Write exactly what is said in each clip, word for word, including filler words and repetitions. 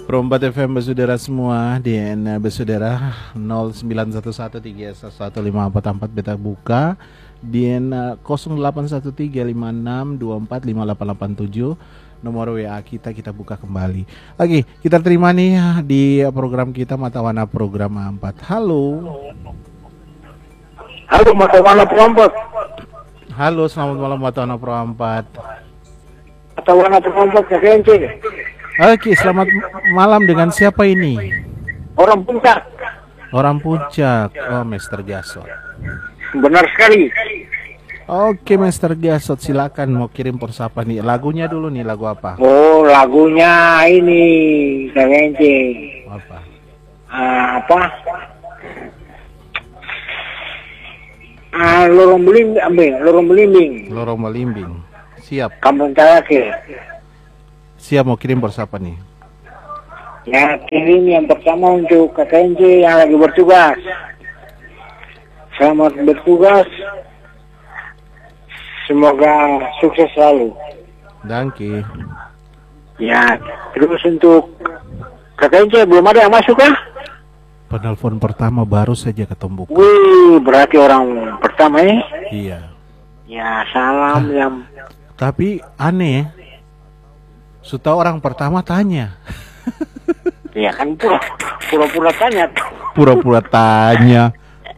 Perempat F M bersaudara semua di N bersaudara nol sembilan satu satu tiga satu lima empat empat beta buka di N nol delapan satu tiga lima enam dua empat lima delapan delapan tujuh nomor W A kita kita buka kembali. Oke, kita terima nih di program kita Mata Wana program empat. Halo. Halo Mata Wana Pro empat. Halo, selamat malam Mata Wana Pro empat. Mata Wana Pro empat K K N C. Oke, selamat malam, dengan siapa ini? Orang Puncak. Orang Puncak. Oh, Mister Gasot. Benar sekali. Oke, Mister Gasot, silakan mau kirim persapa nih. Lagunya dulu nih, lagu apa? Oh, lagunya ini K K N C. Apa? Uh, apa? Ah, lorong belimbing, lorong belimbing. Lorong Belimbing. Siap. Kampung Tarake. Siap mau kirim persapa nih. Ya, kirim yang pertama untuk K K N C yang lagi bertugas. Selamat bertugas. Semoga sukses selalu. Danke. Ya, terus untuk K K N C belum ada yang masuk kah? Penelpon pertama baru saja ketemu. Wih, berarti orang pertama ya? Iya. Ya, salam Ah, yang... Tapi aneh ya. Sudah orang pertama tanya. Ya kan pura, pura-pura tanya. Pura-pura tanya.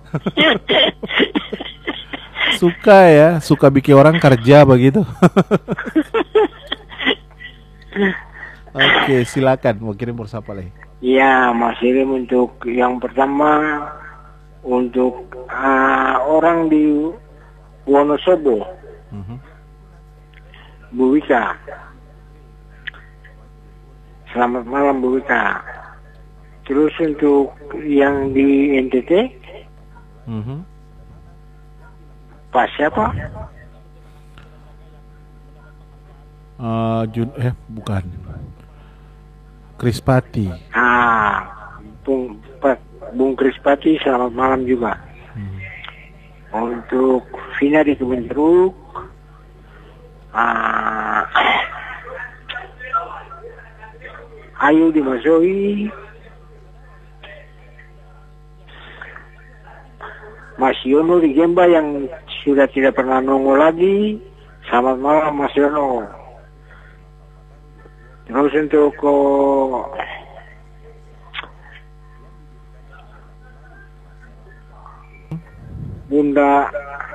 Suka ya, suka bikin orang kerja begitu. Oke, silakan mau kirim persapa lagi. Ya, Mas kirim untuk yang pertama untuk uh, orang di Wonosobo, Mhm. Bu Wika. Selamat malam Bu Wika. Terus untuk yang di N T T, Mhm. Pak siapa? Eh, Jun, eh bukan. Krispati. Ah, Bung, Pak, Bung Krispati, selamat malam juga. Hmm. Untuk Vina di Kebun Jeruk, ah, Ayu di Masoi, Mas Yono di Gemba yang sudah tidak pernah nongol lagi. Selamat malam Mas Yono. Terus untuk oh, Bunda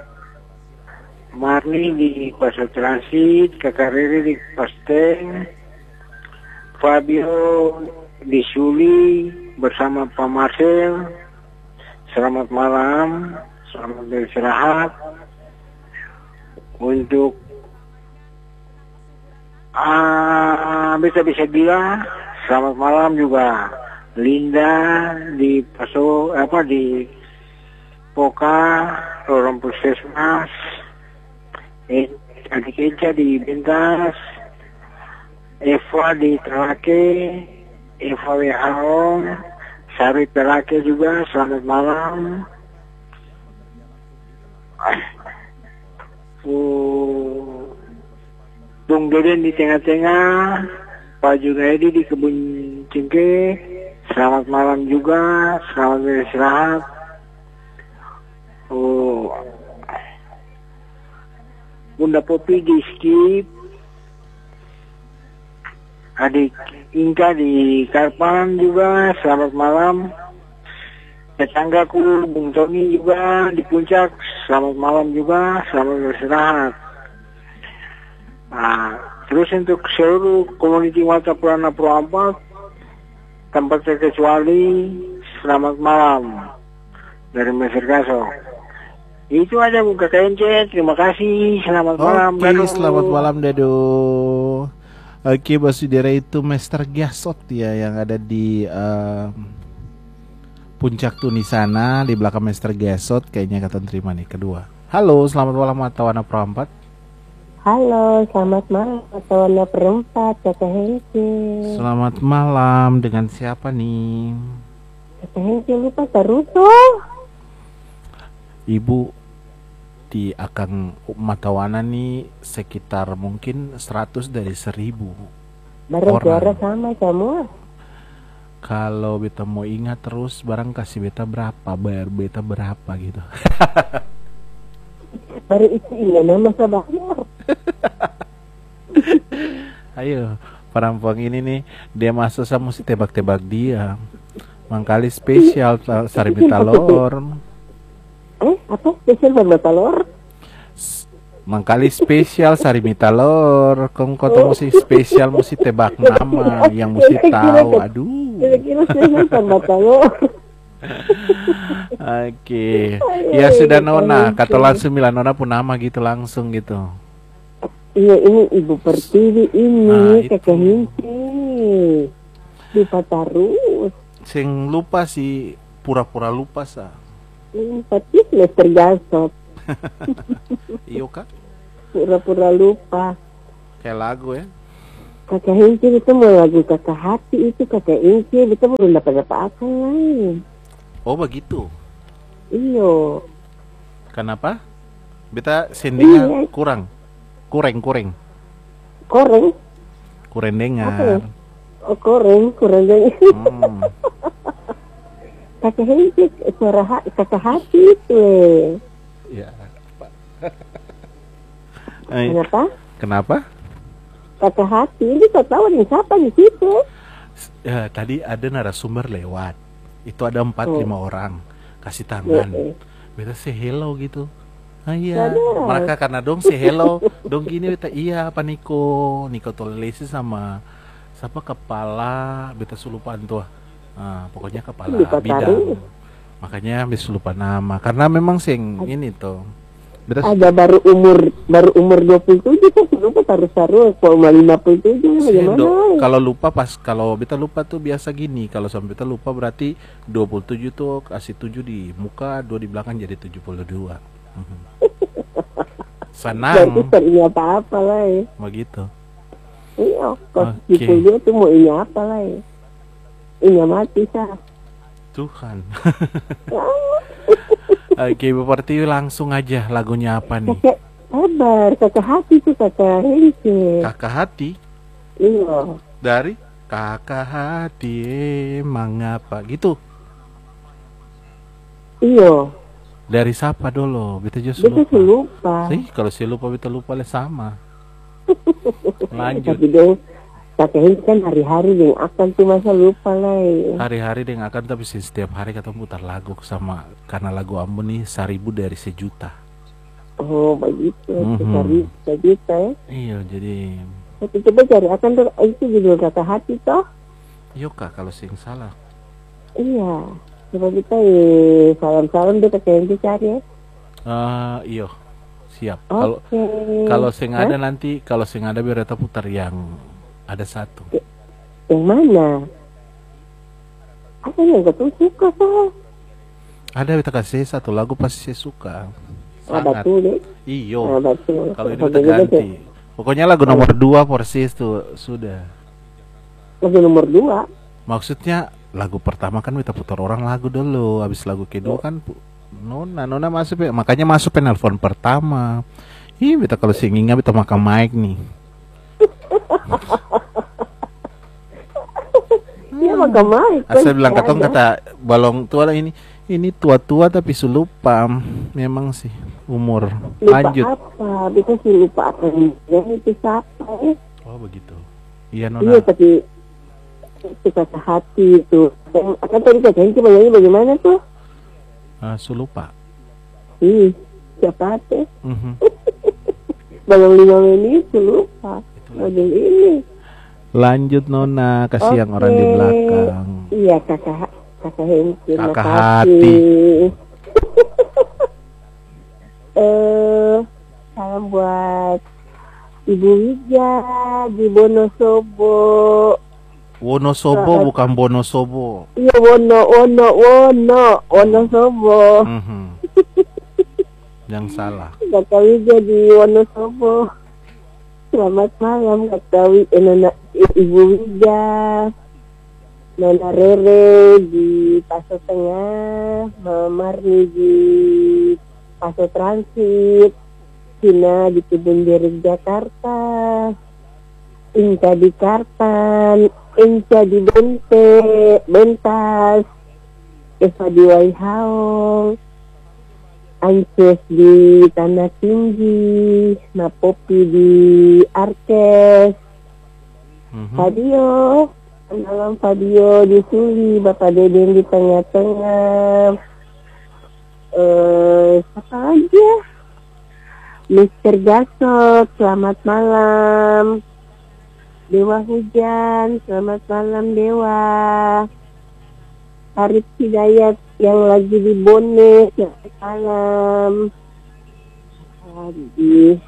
Marni di Pasar Transit, Kakak Riri di Pasteng, Fabio di Suli bersama Pak Marcel. Selamat malam, selamat beristirahat. Untuk ah bisa-bisa dia, selamat malam juga. Linda di Paso apa di Poka, Lorong Puskesmas, eh, adik Eca di Bentas, Eva di Terake, Eva W H O, Sari Terake juga, selamat malam. Uh, Bung Deden di tengah-tengah, Pak Junaidi di Kebun Cengke, selamat malam juga, selamat beristirahat. Oh, Bunda Popi di Skip, adik Inka di Karpan juga, selamat malam. Tetanggaku Bung Tony juga di Puncak, selamat malam juga, selamat beristirahat. Nah, terus untuk seluruh komuniti Mata Wana Pro empat tanpa terkecuali, selamat malam dari Mister Gaso. Itu aja Bu K K N C, terima kasih, selamat malam. Oke, Dado. selamat malam Dado. Oke, Basudara, itu Mister Gasot ya yang ada di uh, Puncak Tuni sana di belakang Mister Gasot. Kayaknya kata terima nih kedua. Halo, selamat malam Mata Wana Pro empat. Halo, selamat malam Mata Wana Pro empat, K K N C. Selamat malam, dengan siapa nih? K K N C lupa Taruto. Ibu di Akang Mata Wana nih sekitar mungkin seratus dari seribu Barang orang. suara sama semua. Kalau beta mau ingat terus barang kasih beta berapa, bayar beta berapa gitu. Baru itu ini nama sabayar. Ayo, perempuan ini nih dia masuk saya mesti tebak-tebak dia. Mangkali spesial ta- sari betalor. Eh, apa spesial berbatalor? Mangkali spesial sari mitalor. Kamu kau tuh mesti spesial mesti tebak nama yang mesti tahu. Aduh. Kira-kira spesial berbatalor. Oke. Ya sudah Nona, kata langsung bilang Nona pun nama gitu langsung gitu. Iya, ini Ibu Pertiwi Nah, ini itu. kakek Hinci. Lupa terus. Sing lupa sih pura-pura lupa sa. Ini pasti Lester Gasot. Iyo kak, Pura-pura lupa. kayak lagu ya. Kakak Hinci itu mau lagu kakak hati itu kakak Hinci itu belum dapat apa-apa lain. Oh begitu. Iyo. Kenapa? Beta sendingnya Iya. kurang, kurang, kurang, Koreng. kurang Apa ya? dengar. Oh, koreng, kurang dari. Hmm. Kakak Hinci suara ha- kakak hati itu. Ya. Eh, Kenapa? kenapa? Kakak hati ini kau tahu ada siapa di situ? Ya, tadi ada narasumber lewat. Itu ada empat Oh. lima orang kasih tangan. Iya, iya. Beta say hello gitu. Ah iya, Sadar. mereka karena dong say hello, dong gini beta iya apa Niko, Niko Tolesi sama siapa kepala beta sulupaan tuh. Ah, pokoknya kepala Lupa bidang. taruh. Makanya bisa lupa nama karena memang sing ini tuh. Beta Ada baru umur baru umur dua puluh tujuh kan lupa taruh-taruh mau lima puluh tujuh bagaimana? Sendo, kalau lupa pas kalau beta lupa tuh biasa gini, kalau sampai beta lupa berarti dua puluh tujuh tuh kasih tujuh di muka, dua di belakang jadi tujuh puluh dua. Mhm. Berarti Senang ini apa-apa lah ya. begitu. Iya, kos Oke. di dia tuh mau ini apa lah ya. Ini mati sah. Tuhan. Oke, Bu Pertiwi langsung aja lagunya apa nih? Kakak sabar, kakak hati tuh kakak Hinci. Kakak Hati Iya. dari Kakak Hati emang apa gitu. Iya. Dari siapa dulu? Beta just Dia tuh lupa. lupa. Sih, kalau saya lupa beta lupa lah sama. Lanjut. Tapi dong kakak Hinci kan hari-hari yang akan tuh masa lupa lah ya. Hari-hari dia nggak akan tapi sih setiap hari ketemu putar lagu sama karena lagu Ambon nih seribu dari sejuta. Oh begitu, Mhm. cari sejuta ya. Iya jadi Tapi coba cari akan tuh itu judul kakak hati toh. yuk kak kalau sing salah. Iya. Coba kita eh, salam-salam deh kakak Hinci cari ya. Eh iyo siap. Kalau Oke. kalau sing Hah? ada nanti kalau sing ada biar kita putar yang ada satu. Yang mana? Apa yang kau suka toh? Ada beta kasih satu lagu pasti saya suka. Ah Sangat. betul deh. Iyo. Ah betul. Kalau ini Oke, kita gitu, ganti. Pokoknya lagu nomor dua persis tuh sudah. Lagu nomor dua. Maksudnya lagu pertama kan kita putar orang lagu dulu, habis lagu kedua kan pu- Nona, Nona masuk ya, makanya masuk penelpon pertama. Ih, kita kalau singingnya kita makan mic nih. Dia makan mic. Asal bilang katong kata balong tua lah ini, ini tua-tua tapi selupa, memang sih umur. Lupa Lanjut. apa? Bisa sih lupa apa yang itu siapa ya? Oh begitu. Iya Iya Nona. tapi itu kata hati itu. Dan akan tadi kakak Hinci bagaimana bagaimana tuh? Ah, selupa. Ih, siapa teh? Mhm. Balong lima menit lupa. Itulah. Model ini. Lanjut Nona, kasih yang orang di Oke. belakang. Iya kakak kakak Hinci. Kakak makasih. hati. eh salam buat Ibu Wija di Wonosobo. Wonosobo bukan Bonosobo. Iya Wono Wono Wono Wonosobo. Mhm. Yang salah. Kakak Wija di Wonosobo. Selamat malam Kakak Wi- eh, Nona Ibu Wija. Nona Rere di Paso Tengah, Mama Marni di Paso Transit, Cina di Kebun Jeruk Jakarta, Inka di Kartan, Enca di Bente, Bentas, Eva di Waihaong, Ances di Tanah Tinggi, Napopi di Arkes, Mhm. Fadio, malam Fadio di Suli, Bapak Deden di tengah-tengah, eh, siapa lagi ya? mister Gasot, selamat malam. Dewa Hujan, selamat malam Dewa. Arif Hidayat yang lagi di Bone, selamat malam. Lagi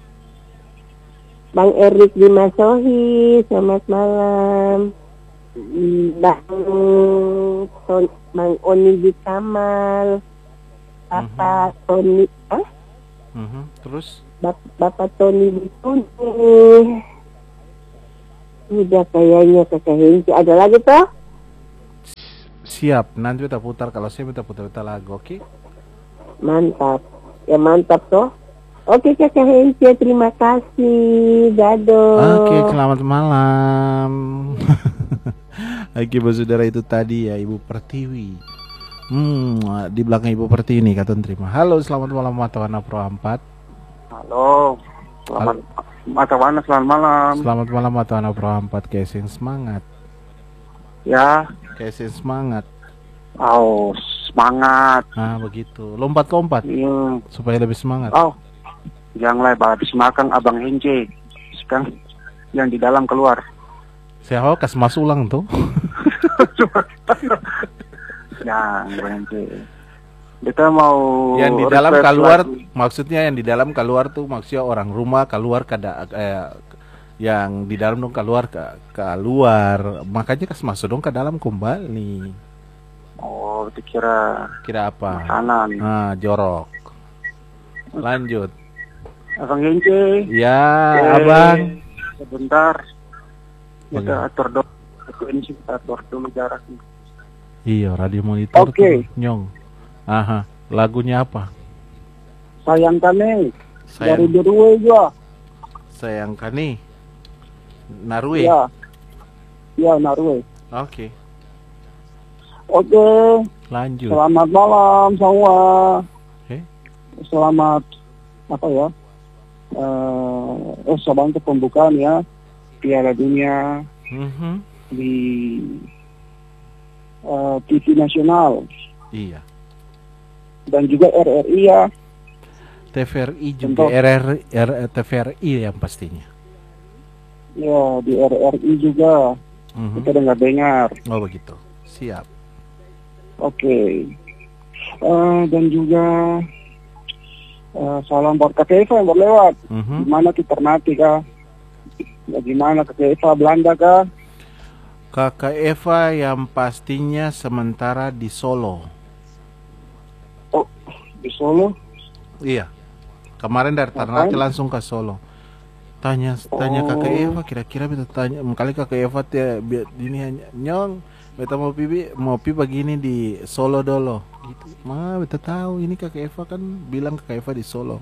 Bang Erik di Masohi, selamat malam. Bang Ton, Bang Oni di Kamal, Bapak mm-hmm. Tony, ah? Mm-hmm. Terus? Bap- Bapak Tony di Tuni. Udah kayaknya Kakak Henki. Ada lagi toh? Siap, nanti kita putar. Kalau saya kita putar-putar lagu, oke? Okay? Mantap. Ya mantap toh. Oke Kakak Henki, terima kasih. Gado. Oke, selamat malam. Oke, saudara, itu tadi ya Ibu Pertiwi. Hmm, di belakang Ibu Pertiwi nih kata terima. Halo, selamat malam Matawana Pro empat. Halo. Selamat Halo. Matawana, selamat malam. Selamat malam Matawana Pro empat, casing semangat. Ya. Casing semangat. Oh, semangat. Nah, begitu. Lompat-lompat. Hmm. Supaya lebih semangat. Oh. Janganlah habis makan Abang Hence. Sekarang yang di dalam keluar. Siapa kas masuk ulang tuh? Nah, Abang Hence. Kita mau yang di dalam keluar lagi. Maksudnya yang di dalam keluar tuh maksudnya orang rumah keluar kada eh, yang di dalam dong keluar ke keluar makanya kas masuk dong ke dalam kembali. Oh, dikira kira apa? Makanan. Nah, jorok. Lanjut. Abang Hence. Ya, eh, Abang. Sebentar. Kita atur dulu. Ini kita atur dulu jaraknya. Iya, radio monitor okay. tuh nyong. Aha, lagunya apa? Sayang Kane. Sayang... Dari Narue juga. Sayang Kane. Narue. Ya. Ya, Narue. Oke. Okay. Oke. Okay. Lanjut. Selamat malam semua. Eh? Selamat apa ya? Eh, uh, selamat pembukaan ya Piala Dunia mm-hmm. di uh, T V nasional. Iya. Dan juga R R I ya. T V R I juga. R R R T V R I yang pastinya. Ya, di R R I juga. Mm-hmm. Kita dengar-dengar. Oh begitu. Siap. Oke. Okay. Uh, dan juga uh, salam buat Kakak Eva yang berlewat. Mm-hmm. Gimana di Ternate kah? Ya, gimana Kakak Eva Belanda kah? Kakak Eva yang pastinya sementara di Solo. Oh, di Solo? Iya. Kemarin dari Ternate langsung ke Solo. Tanya tanya oh. Kakak Eva, kira-kira beta tanya, kali Kakak Eva dia ini hanya nyong, beta mau pipi mau pi begini di Solo dulu. Gitu. Mah beta tahu ini Kakak Eva kan bilang Kakak Eva di Solo.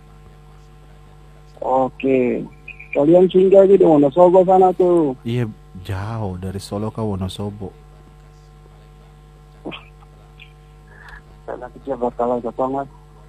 Oke. Kalian singgah di Wonosobo sana tuh. Iya, jauh dari Solo ke Wonosobo. Karena dia bakal ketongan.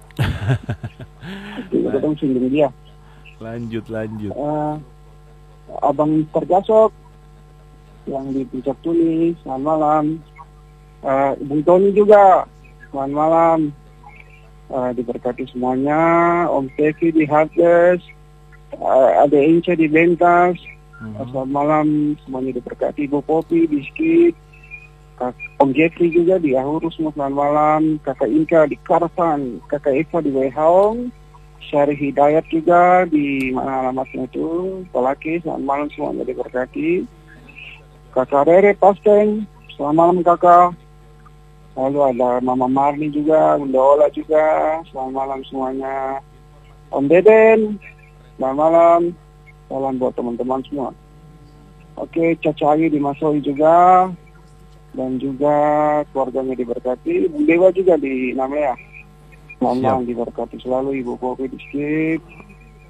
Kita dong singgah dia. Lanjut, lanjut. Uh, Abang Tergasok yang di Puncak Tuni, selamat malam. Uh, Bung Tony juga, selamat malam. Uh, diberkati semuanya. Om Tevi di Hades, uh, ada Inca di Bentas. Uh-huh. Uh, selamat malam, semuanya diberkati. Ibu Popi di Skip. Om Jeffrey juga di Ahurus, selamat malam. Kakak Inka di Karvan, Kakak Eva di Waihaong, Syarif Hidayat juga di mana alamatnya itu, Palaki, selamat malam semuanya diberkati. Kakak Rere Pasteng, selamat malam kakak. Lalu ada Mama Marni juga, Bunda Ola juga, selamat malam semuanya. Om Deden, selamat malam. Salam buat teman-teman semua. Oke, Caca Ayu di Masoi juga. Dan juga keluarganya diberkati. Bung Dewa juga di Namlea. Selamat diberkati selalu Ibu Popi di Skip.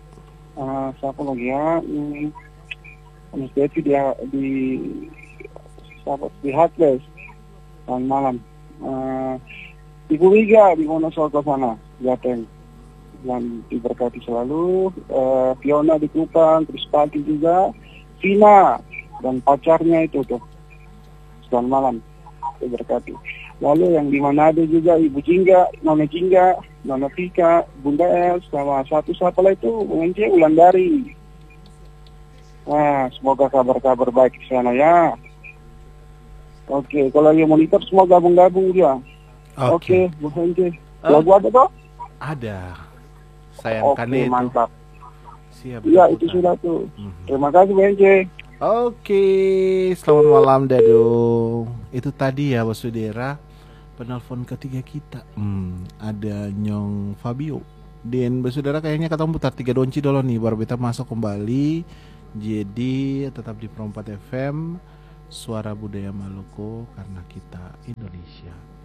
Uh, siapa lagi ya? Hmm, Mas Devi dia di sahabat di Heartless. Selamat malam. Uh, Ibu Wiga di Wonosobo sana, Jateng. Yang diberkati selalu. Uh, Fiona di Kupang, terus pagi juga. Vina dan pacarnya itu tuh. Selamat malam. Diberkati. Lalu yang di Manado juga Ibu Jingga, Nona Jingga, Nona Tika, Bunda El, sama satu siapa lah itu, Mengence Ulandari. Nah, semoga kabar-kabar baik di sana ya. Oke, kalau yang monitor semua gabung-gabung dia. Oke, Bu Mengence. Lagu ada toh? Ada. Sayangkan Oke, itu. mantap. Siap. Iya, itu sudah tuh. Mhm. Terima kasih Bu Mengence. Oke, selamat malam Dado. Itu tadi ya Basudera, penelpon ketiga kita. Hmm, ada Nyong Fabio. Dan Basudera kayaknya kata putar tiga donci dulu nih baru kita masuk kembali. Jadi tetap di Perempat F M, Suara Budaya Maluku karena kita Indonesia.